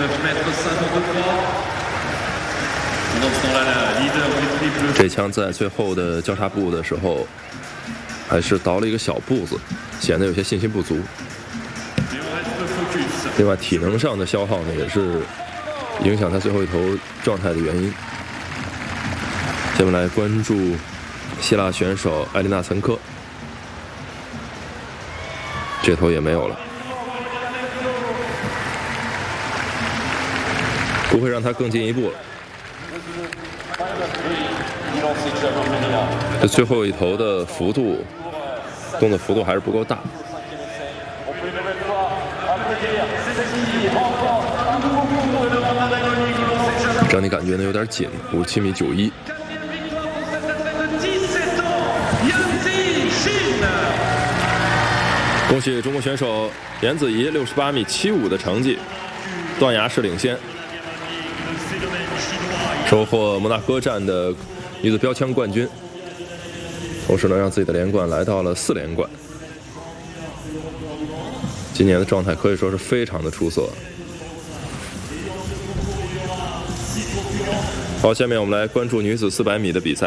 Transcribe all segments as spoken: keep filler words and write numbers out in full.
这枪在最后的交叉步的时候，还是倒了一个小步子，显得有些信心不足。另外，体能上的消耗呢，也是影响他最后一头状态的原因。下面来关注希腊选手艾丽娜·岑科，这头也没有了，不会让他更进一步了。这最后一头的幅度，动的幅度还是不够大。整体感觉呢有点紧，五十七米九一。恭喜中国选手颜子怡六十八米七五的成绩，断崖式领先，收获摩纳哥站的女子标枪冠军，同时呢让自己的连冠来到了四连冠。今年的状态可以说是非常的出色。好，下面我们来关注女子四百米的比赛。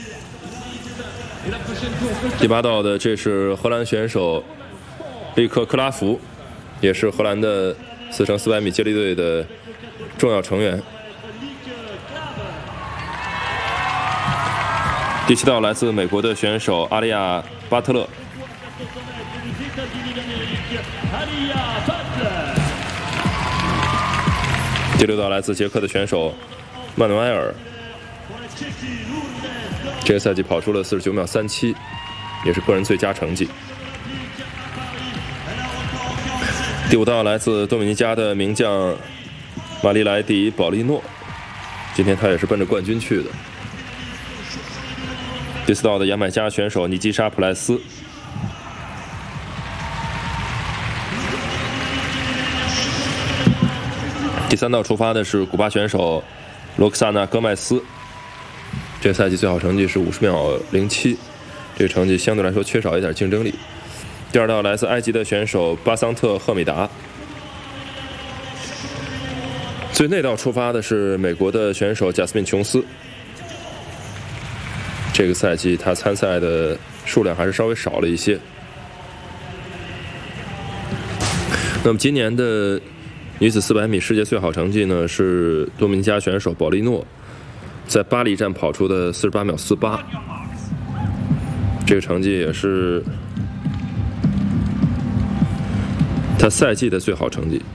第八道的这是荷兰选手利克克拉福，也是荷兰的四乘四百米接力队的重要成员。第七道来自美国的选手阿利亚·巴特勒。第六道来自捷克的选手曼努埃尔，这个赛季跑出了四十九秒三七，也是个人最佳成绩。第五道来自多米尼加的名将马利莱迪·保利诺，今天他也是奔着冠军去的。第四道的牙买加选手尼基沙·普莱斯。第三道出发的是古巴选手罗克萨纳·戈麦斯，这个赛季最好成绩是五十秒零七，这个成绩相对来说缺少一点竞争力。第二道来自埃及的选手巴桑特·赫米达。最内道出发的是美国的选手贾斯敏·琼斯，这个赛季他参赛的数量还是稍微少了一些。那么今年的女子四百米世界最好成绩呢，是多米尼加选手保利诺在巴黎站跑出的四十八秒四八，这个成绩也是他赛季的最好成绩。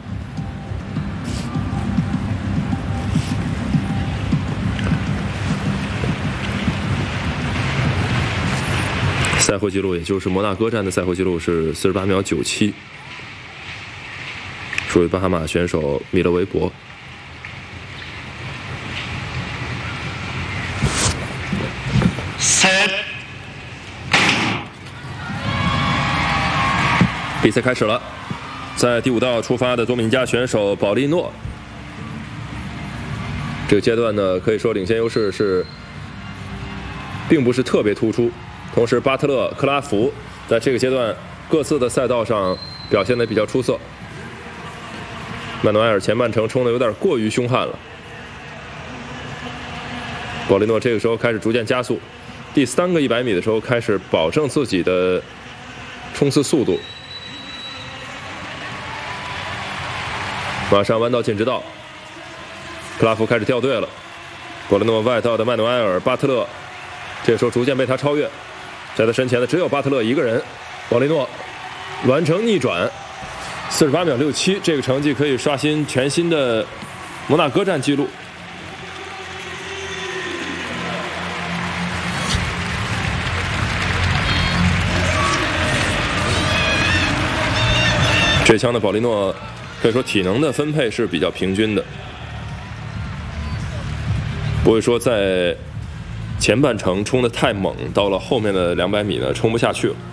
赛会纪录，也就是摩纳哥站的赛会纪录是四十八秒九七。属于巴哈马选手米勒维伯。比赛开始了，在第五道出发的多米尼加选手保利诺，这个阶段呢，可以说领先优势是并不是特别突出。同时，巴特勒、克拉福在这个阶段各自的赛道上表现得比较出色。曼努埃尔前半程冲得有点过于凶悍了，保利诺这个时候开始逐渐加速，第三个一百米的时候开始保证自己的冲刺速度，马上弯道进直道，克拉夫开始掉队了，保利诺外道的曼努埃尔、巴特勒，这时候逐渐被他超越，在他身前的只有巴特勒一个人，保利诺完成逆转。四十八秒六七，这个成绩可以刷新全新的摩纳哥站纪录。这枪的保利诺可以说体能的分配是比较平均的，不会说在前半程冲得太猛，到了后面的两百米呢冲不下去了。